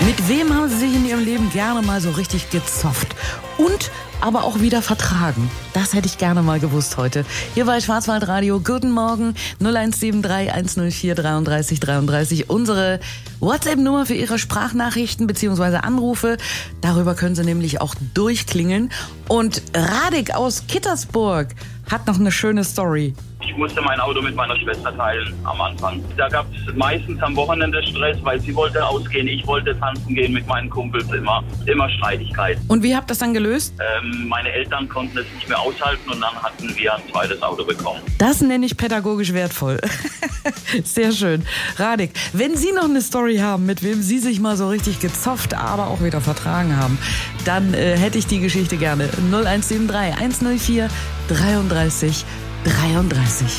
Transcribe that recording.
Mit wem haben Sie sich in Ihrem Leben gerne mal so richtig gezofft? Und aber auch wieder vertragen? Das hätte ich gerne mal gewusst heute. Hier bei Schwarzwaldradio. Guten Morgen. 0173 104 33 33. Unsere WhatsApp-Nummer für Ihre Sprachnachrichten bzw. Anrufe. Darüber können Sie nämlich auch durchklingeln. Und Radik aus Kittersburg hat noch eine schöne Story. Ich musste mein Auto mit meiner Schwester teilen am Anfang. Da gab es meistens am Wochenende Stress, weil sie wollte ausgehen, ich wollte tanzen gehen mit meinen Kumpels, immer Streitigkeiten. Und wie habt ihr das dann gelöst? Meine Eltern konnten es nicht mehr aushalten und dann hatten wir ein zweites Auto bekommen. Das nenne ich pädagogisch wertvoll. Sehr schön. Radik, wenn Sie noch eine Story haben, mit wem Sie sich mal so richtig gezofft, aber auch wieder vertragen haben, dann hätte ich die Geschichte gerne. 0173 104 33 33.